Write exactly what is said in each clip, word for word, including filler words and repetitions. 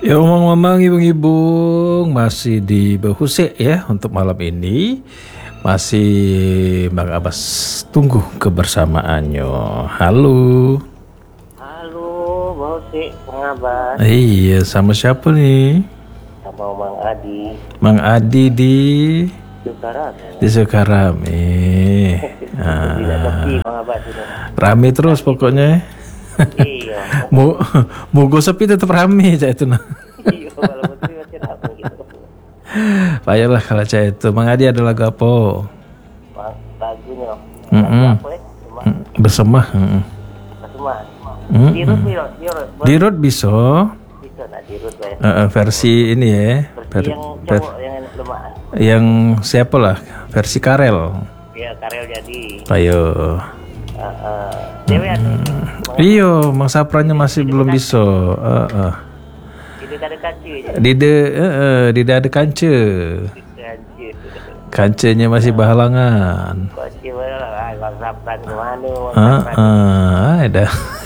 Ya omong-omong ibung-ibung masih di Behuse ya untuk malam ini. Masih Bang Abbas tunggu kebersamaannya. Halo. Halo, Behuse, Bang Abbas. Iya, sama siapa nih? Sama Mang Adi. Mang Adi di Sukaram. di Sukaram. Eh. Tidak sepi, Ah, Bang Abbas ini. rame terus pokoknya. Iya. Mau mau gue sepi tetap rame cak itu nah. Iya, walaupun itu macam apa gitu. Payahlah kalau cak itu. Mang Adi ada lagu apa? Bang, lagunya. Mm-mm. Lagu apa ya? Cuma, Bersemah. Mm-mm. cuma. Mm-mm. Dirut, dirut, dirut. Di road bisa. Bisa nak dirut, ya. Eh, eh, versi ini ya. Versi Ver- yang ver- cowok, yang enak lemak. yang siapa lah? Versi Karel. Ya, Karel jadi. Ayo. Uh, uh, Dewi ada ini. Bang, Iyo, Mang Sapranya masih belum bisa. Eh, eh. Tidak ada kacu je. Dide, eh, eh, Dide ada kance. Kacu. Kancenya masih bahalangan. Kacu lah. Bang Sapran ke mana? Bang Ah, Sapran. ah, ada.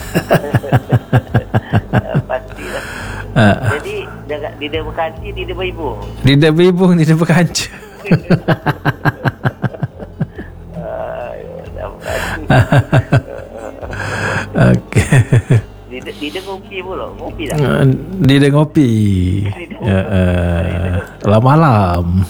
Pasti lah. Ah, Jadi dia- dia dia berkaci, dia dia beribung. Dide bibung, Dide berkanca. Ah, ya, dah berkaci. Oke. Dia dia- dia dia ngopi pula, ngopi tak? Eh, Dide ngopi. Ya, eh, malam.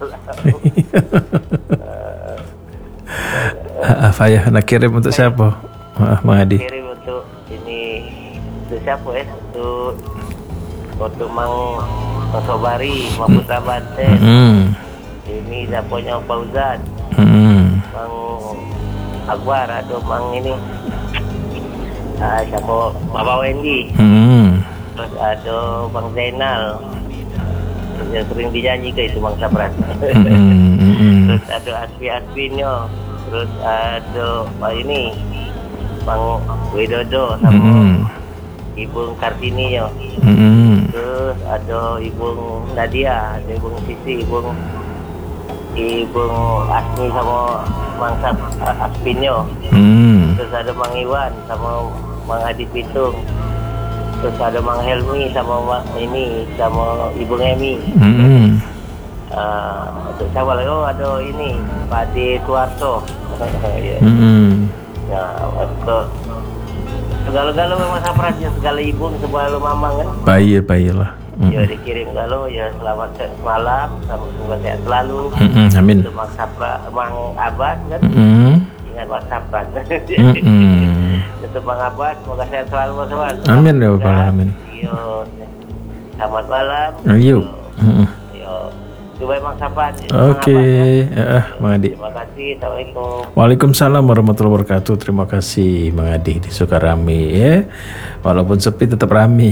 Ah, Fayah nak kirim untuk siapa? Ah, Mang Adi. Kirim untuk ini untuk siapa ya? Untuk untuk Mang Mang Sobari, Mang Putra Banten. Hmm. Ini siapanya Fauzan, Hmm. Mang Akbar, ada Mang ini. Ah, siapa? Bapak Wendy. Hmm. Terus ada Bang Zainal yang sering dijanji ke itu Bang Sapran. Hmm. Hmm. Terus ada Aspi-Aspinyo. Terus ada Pak ini Bang Widodo sama Hmm. Ibu Kartini yo. Hmm. Terus ada Ibu Nadia, ada Ibu Sisi, Ibu Ibu Asmi sama Bang Sap Aspinyo. Hmm. Terus ada Bang Iwan sama Bang Adi Pitung. Terus ada Bang Helmi sama Bang ini sama Ibu Ngemi. Hmm. Uh, untuk siapa lagi? Oh, ada ini Pak Ade Tuarto. Ya. Hmm. Ya, untuk segala-gala memang sapranya, segala ibu, segala mamang kan. Baik, baiklah. Hmm. Ya dikirim galau ya selamat malam, semoga sehat selalu. Hmm. Amin. Untuk Mang Sapra, Mang Abbas kan. Hmm. Ingat Mang Sapra. Hmm. Untuk Mang Abbas, semoga sehat selalu Mas Wan. Amin ya Bapak, amin. Yo, selamat malam. Ayo. Hmm. Yo, coba Mang Sapra. Oke, eh, Mang Adi. Terima kasih. Assalamualaikum. Waalaikumsalam warahmatullahi wabarakatuh. Terima kasih Mang Adi di Sukarame ya. Walaupun sepi tetap rame.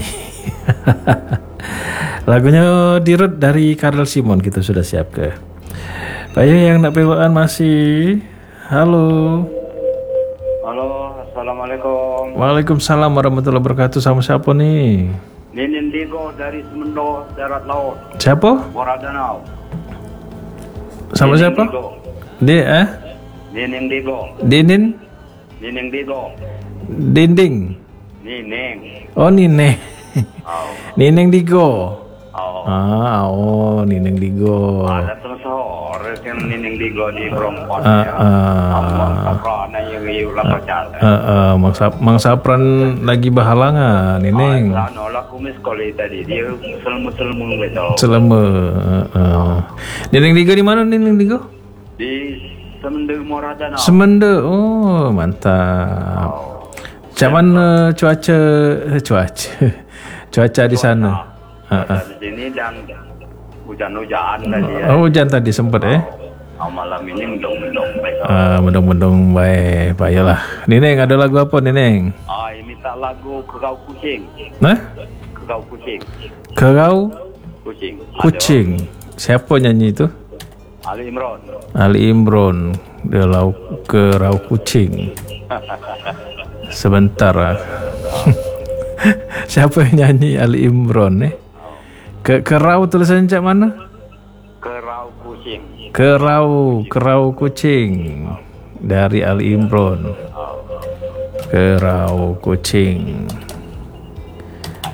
Lagunya Dirut dari Karel Simon kita sudah siap ke. Kayak yang nak pewaan masih. Halo. Halo, assalamualaikum. Waalaikumsalam warahmatullahi wabarakatuh. Sama siapa nih? Ninin Digo dari Semendo Darat Laut, Siapa? Boradanau. Sama Nining siapa? Digo. Dia eh? Nining Digo. Dinin? Nining Digo. Dinding. Nining. Oh Nine. Oh. Nining Digo. Oh. Ah, oh Nining Digo. Ada terus sore yang Nining Digo di Brompton. Ah, ya. ah. Abang Saprana yang iu lapar jalan. Eh, eh, Mang, Sap- Mang Sapran lagi bahalangan, Nining. Ah, nolak kumis kali tadi dia selmu-selmu gitu. Selama. eh, eh. Nining Digo di mana Nining Digo? Di Semendo Boradanau. Semende. Oh, mantap. Oh. Cak mana cuaca eh, cuaca cuaca di sana? Ah, ah. Di sini dan hujan-hujan tadi ya. Oh, hujan tadi sempat eh. Oh, malam ini mendung-mendung baik. Ah, mendung-mendung baik, baiklah. Nining ada lagu apa Nining? Ah, ini tak lagu Kegau Kucing. Nah, Kegau Kucing. Kerau Kucing. Kucing. Siapa nyanyi itu? Ada Ali Imron. Ali Imron. Dia lau kerau kucing. Sebentar ah. Siapa yang nyanyi Ali Imron eh? Ke kerau tulisannya cak mana? Kerau Kucing. Kerau, kerau kucing dari Ali Imron. Kerau kucing.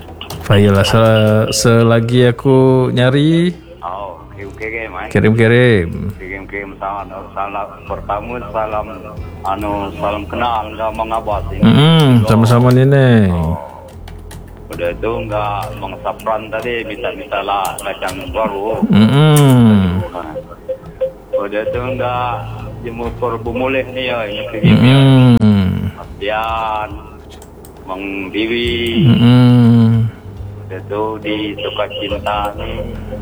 Baiklah, sel- selagi aku nyari, Oh, kirim-kirim eh. kirim-kirim. Kirim-kirim salam, salam pertama salam anu salam kenal sama Mang Abbas ini. Hmm, sama-sama Neneng. Udah itu enggak Bang Sapran tadi minta-minta lah kacang baru. Hmm. Udah itu enggak jemur bumuleh nih ya ini kirim ya. Hmm. Apian, Mang Dewi. Hmm. Udah itu di Sukacinta nih.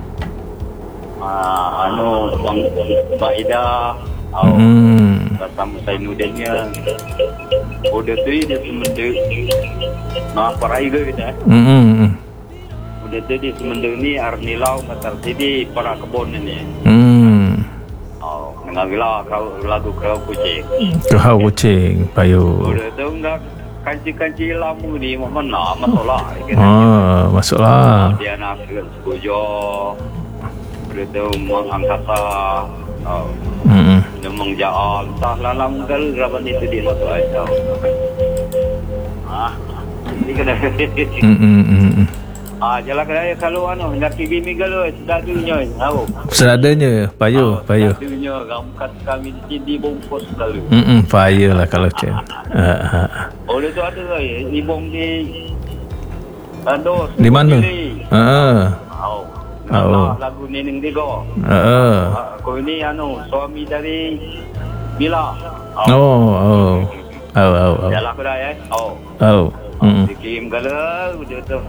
Ah, anu Bang Mbak Ida. Oh. Hmm. Bersama Sainuddinnya. Udah tu dia semendek. Nah, parai ke kita. Hmm. Udah tu dia semendek ni Arnilau matar sini para kebun ini. Hmm. Oh, ngagila kau lagu kau kucing. Kau kucing, payu. Udah tu enggak kanci-kanci lamu ni mana masalah. Ah, masuklah. Dia nak sekojo. Udah tu mengangkasa. Oh. Hmm. Memang jauh, entah lalang kal rapat itu dia satu aja. Ah, ini kena. Hmm. Hmm. Ah, jalan kerja kalau anu nak pergi minggu sudah dunia, tahu. Seadanya, payu, payu. Dunia gamkat kami di sini bungkus selalu. Hmm, payu lah kalau macam. Ah. Oleh tu ada saya, ibong di Andos. Di mana? Ah. Oh. Oh. Lagu Neneng Digo. Ah. Aku ini anu suami dari Mila. Oh, oh. Oh, oh, oh. Jalan kerja ya. Oh. Oh. Hmm. Dikirim kalau udah tu.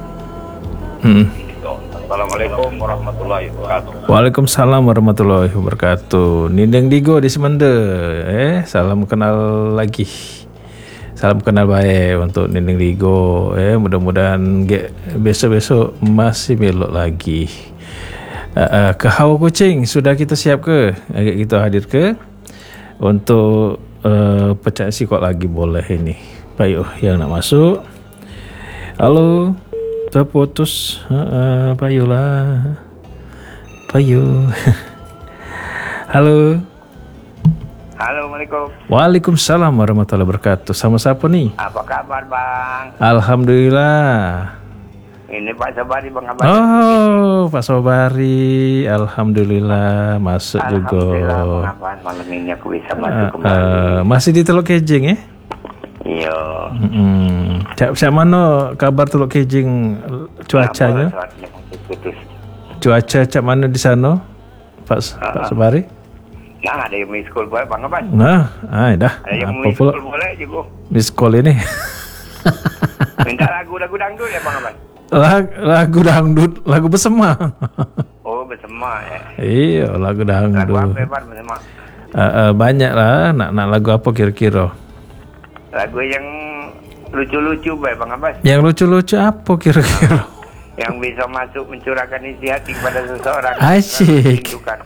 Hmm. Assalamualaikum warahmatullahi wabarakatuh. Waalaikumsalam warahmatullahi wabarakatuh. Nindeng Digo di Semende. Eh, salam kenal lagi. Salam kenal baik untuk Nindeng Digo. Eh, mudah-mudahan ge- besok-besok masih melok lagi. Uh, uh, Kehau kucing sudah kita siap ke? Agak kita hadir ke? Untuk uh, pecah sikot lagi boleh ini. Baik, oh, yang nak masuk. Halo. Terputus. Uh, payulah. Payu. Halo. Halo, Assalamualaikum. Waalaikumsalam warahmatullahi wabarakatuh. Sama siapa nih? Apa kabar, Bang? Alhamdulillah. Ini Pak Sobari, Bang Abang. Oh, Pak Sobari. Alhamdulillah masuk Alhamdulillah, Bang juga. Abang. Malam ini aku bisa masuk Uh, kembali. uh, masih di Teluk Kejing ya? Iya. Hmm. Cak, cak mana kabar Teluk Kejing cuacanya? Suaranya putus. Cuaca cak mana di sana? Pak uh, Pak Sobari? Nah, ada yang miss call boleh, Bang Abang. Nah, ay dah. Ada yang Apa miss pula? call boleh juga. Miss call ini. Minta lagu-lagu dangdut ya, Bang Abang? Lag- lagu dangdut, lagu bersema. Oh, bersama ya. Iya, lagu Lagu dangdut. apa, Bang, bersama? Uh, uh, banyak lah. Nak nak lagu apa kira-kira? Lagu yang lucu-lucu, baik, Bang Abang. Yang lucu-lucu apa kira-kira? Yang bisa masuk mencurahkan isi hati kepada seseorang. Asyik. Rindukan.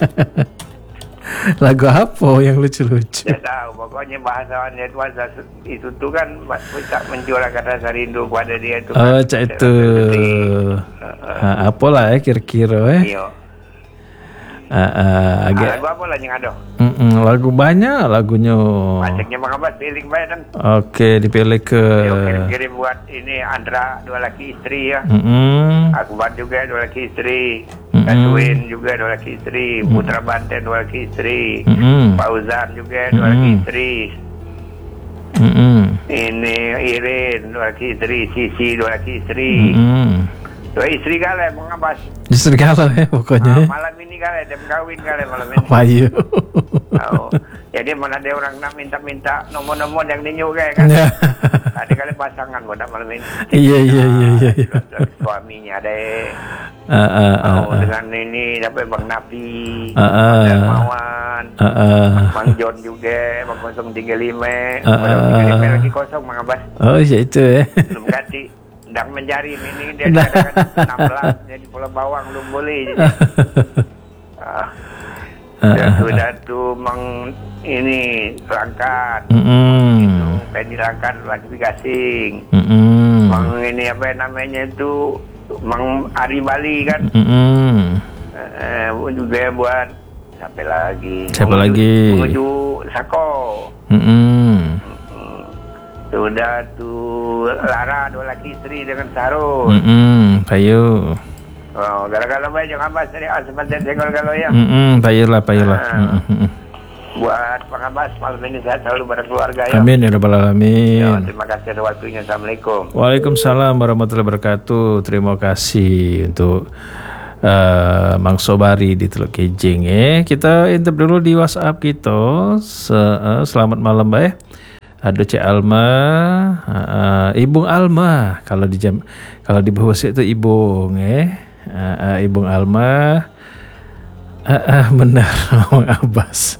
Lagu apa yang lucu-lucu? Tidak tahu, pokoknya bahasawan itu bahasa itu tu kan bisa mencurahkan rasa rindu kepada dia tu. Oh, cak itu. Ha, apalah eh kira-kira eh. Iya. Uh, uh, Ah, agak lagu apa lah yang ada? Mm-mm, lagu banyak lagunya. Banyaknya Bang Abbas pilih baik kan. Oke, dipilih ke. Yo, kirim-kirim buat ini Andra dua laki istri ya. Mm-mm. Akbar juga dua laki istri. Mm-mm. Katwin juga dua laki istri. Putra Banten dua laki istri. Mm-mm. Fauzan juga dua laki Mm-mm. istri. Mm-mm. Ini Irin dua laki istri. Sisi dua laki istri. Mm-mm. Dua istri kali Bang Abbas. Justru kalah ya pokoknya. Ah, malam ini kali dia kawin kali malam ini. Apa ya? Oh. Jadi mana ada orang nak minta-minta nomor-nomor yang ninyu kan. Ya. Ada kali pasangan buat malam ini. Iya iya iya iya. Ah, suaminya ada. Ah ah ah. Oh, dengan ini dapat Bang Nafi. Ah, ah. Dermawan. Ah ah. Bang John juga Bang kosong tiga lima. Ah, ah. tiga lima lagi kosong Bang Abbas. Oh, ya itu eh. Belum ganti. Sedang mencari ini dia Nah. katakan enam belas jadi Pulau Bawang belum boleh. Jadi. Ah. Ah, Datu-datu meng ini rangkat. Mm-mm. Penny rangkat ratifikasi. Mm-mm. Mang ini apa namanya itu Mang Ari Bali kan. Mm-mm. Eh juga buat siapa lagi? Siapa Menuju- lagi? Menuju Sako. Mm-mm. Sudah tuh Lara dua laki istri dengan Sarul. Mm-mm, payu. Oh, gara-gara baik jangan Abbas tadi ah sebentar tengok kalau ya. Mm-mm, payulah, payulah. Ah. Mm-mm. Buat Bang Abbas malam ini sehat selalu pada keluarga ya. Amin ya rabbal Ya, alamin. terima kasih atas waktunya. Assalamualaikum. Waalaikumsalam warahmatullahi wabarakatuh. Terima kasih untuk uh, Mang Sobari di Teluk Kijing. Eh, kita intip dulu di WhatsApp kita. Se uh, selamat malam, Mbak. Aduh Cik Alma, uh, Ibung Alma. Kalau di jam, kalau di bahasa itu Ibung, eh, uh, uh, Ibung Alma. Uh, uh, benar, Mang Abbas.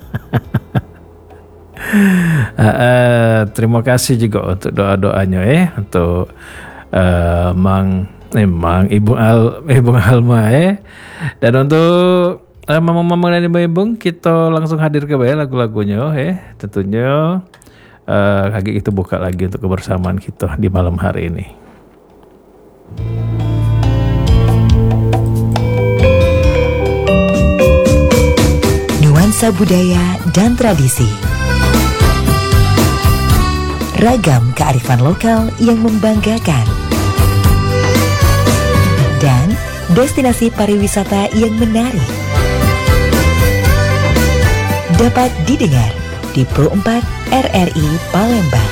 uh, uh, terima kasih juga untuk doa-doanya, eh, untuk uh, Mang, eh, Mang Ibung Al, Ibung Alma, eh, dan untuk uh, Mama-mama dan Ibu-ibu, kita langsung hadir ke lagu-lagunya, eh, tentunya. Uh, kaki kita buka lagi untuk kebersamaan kita di malam hari ini. Nuansa budaya dan tradisi, ragam kearifan lokal yang membanggakan, dan destinasi pariwisata yang menarik dapat didengar di Pro empat R R I Palembang.